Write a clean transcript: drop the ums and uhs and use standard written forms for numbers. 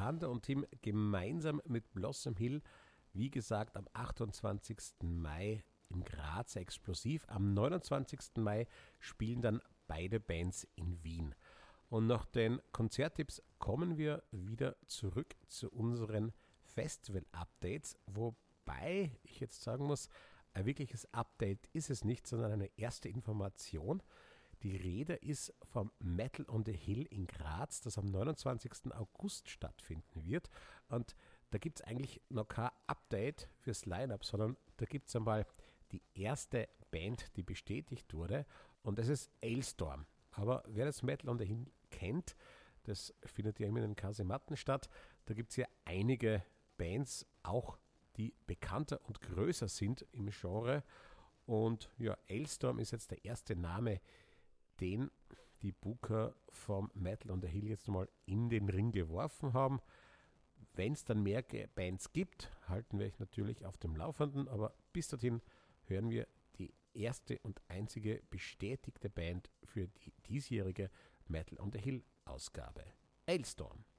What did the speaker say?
Alexander und Tim gemeinsam mit Blossom Hill, wie gesagt, am 28. Mai im Grazer Explosiv. Am 29. Mai spielen dann beide Bands in Wien. Und nach den Konzerttipps kommen wir wieder zurück zu unseren Festival-Updates, wobei ich jetzt sagen muss, ein wirkliches Update ist es nicht, sondern eine erste Information. Die Rede ist vom Metal on the Hill in Graz, das am 29. August stattfinden wird. Und da gibt es eigentlich noch kein Update fürs Line-Up, sondern da gibt es einmal die erste Band, die bestätigt wurde. Und das ist Alestorm. Aber wer das Metal on the Hill kennt, das findet ja immer in den Kasematten statt. Da gibt es ja einige Bands, auch die bekannter und größer sind im Genre. Und ja, Alestorm ist jetzt der erste Name, den die Booker vom Metal on the Hill jetzt mal in den Ring geworfen haben. Wenn es dann mehr Bands gibt, halten wir euch natürlich auf dem Laufenden, aber bis dorthin hören wir die erste und einzige bestätigte Band für die diesjährige Metal on the Hill Ausgabe. Alestorm.